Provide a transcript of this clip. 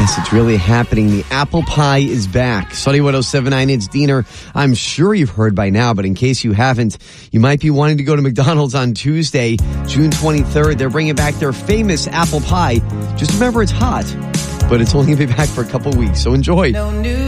Yes, it's really happening. The apple pie is back. Sunny 107.9, it's Diener. I'm sure you've heard by now, but in case you haven't, you might be wanting to go to McDonald's on Tuesday, June 23rd. They're bringing back their famous apple pie. Just remember, it's hot, but it's only going to be back for a couple weeks, so enjoy. No news.